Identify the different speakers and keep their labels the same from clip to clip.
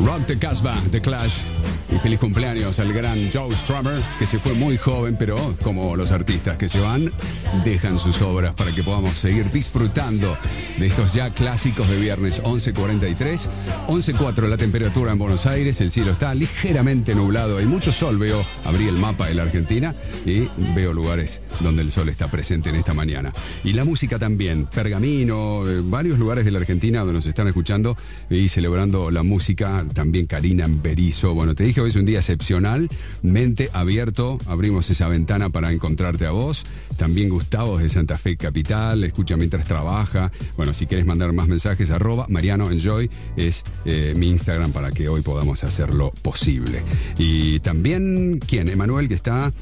Speaker 1: Rock the Casbah, The Clash. Y feliz cumpleaños al gran Joe Strummer, que se fue muy joven, pero como los artistas que se van, dejan sus obras para que podamos seguir disfrutando de estos ya clásicos de viernes. 11:43, 11:04 la temperatura en Buenos Aires, el cielo está ligeramente nublado, hay mucho sol, abrí el mapa de la Argentina y veo lugares donde el sol está presente en esta mañana. Y la música también, Pergamino, varios lugares de la Argentina donde nos están escuchando y celebrando la música, también Karina en Berizo. Bueno, te dije, hoy es un día excepcional, mente abierto, abrimos esa ventana para encontrarte a vos. También Gustavo de Santa Fe Capital, escucha mientras trabaja. Bueno, si quieres mandar más mensajes, @MarianoEnjoy es mi Instagram para que hoy podamos hacerlo posible. Y también, ¿quién? Emanuel, que está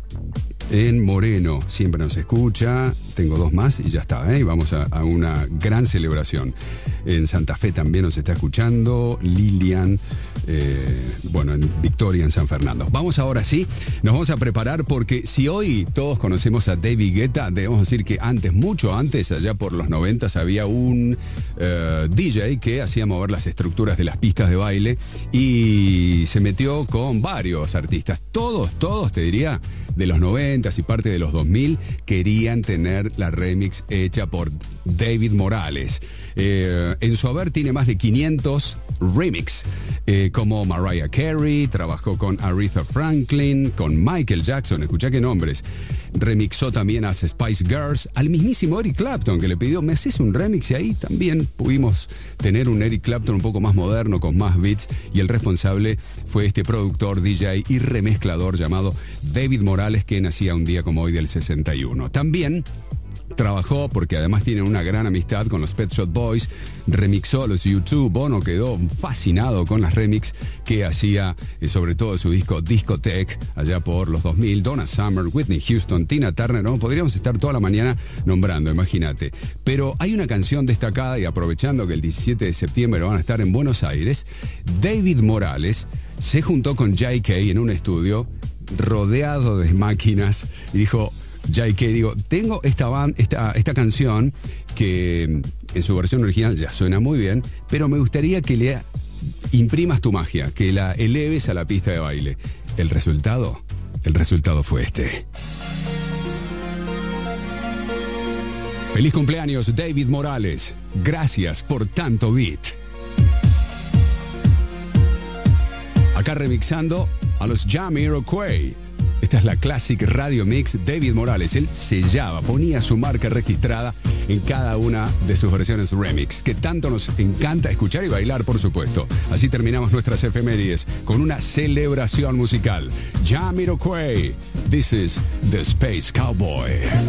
Speaker 1: en Moreno, siempre nos escucha. Tengo dos más y ya está, ¿eh? Y vamos a una gran celebración. En Santa Fe también nos está escuchando Lilian, bueno, en Victoria, en San Fernando. Vamos ahora sí, nos vamos a preparar porque si hoy todos conocemos a David Guetta, debemos decir que antes, mucho antes, allá por los 90s, había un DJ que hacía mover las estructuras de las pistas de baile y se metió con varios artistas. Todos, te diría, de los 90s y parte de los 2000 querían tener la remix hecha por David Morales. En su haber tiene más de 500 remix, como Mariah Carey, trabajó con Aretha Franklin, con Michael Jackson, escuchá qué nombres. Remixó también a Spice Girls, al mismísimo Eric Clapton, que le pidió, ¿me haces un remix? Y ahí también pudimos tener un Eric Clapton un poco más moderno, con más beats, y el responsable fue este productor, DJ y remezclador llamado David Morales, que nacía un día como hoy del 61. También trabajó, porque además tiene una gran amistad con los Pet Shop Boys, remixó a los U2. Bono quedó fascinado con las remix que hacía, sobre todo su disco Discotheque, allá por los 2000. Donna Summer, Whitney Houston, Tina Turner, ¿no? Podríamos estar toda la mañana nombrando, imagínate. Pero hay una canción destacada, y aprovechando que el 17 de septiembre van a estar en Buenos Aires, David Morales se juntó con J.K. en un estudio rodeado de máquinas y dijo: J.K., tengo esta canción que en su versión original ya suena muy bien, pero me gustaría que le imprimas tu magia, que la eleves a la pista de baile. El resultado fue este. Feliz cumpleaños, David Morales. Gracias por tanto beat. Acá remixando a los Jamiroquai. Esta es la Classic Radio Mix. David Morales, él sellaba, ponía su marca registrada en cada una de sus versiones remix, que tanto nos encanta escuchar y bailar, por supuesto. Así terminamos nuestras efemérides con una celebración musical. Jamiroquai, this is the Space Cowboy.